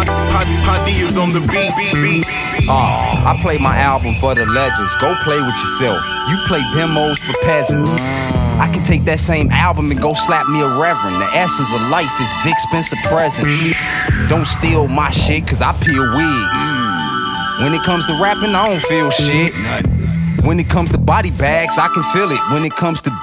Padillas on the beat. I play my album for the legends. Go play with yourself. You play demos for peasants. I can take that same album and go slap me a reverend. The essence of life is Vic Spencer presence. Don't steal my shit, cause I peel wigs. When it comes to rapping, I don't feel shit. When it comes to body bags, I can feel it. When it comes to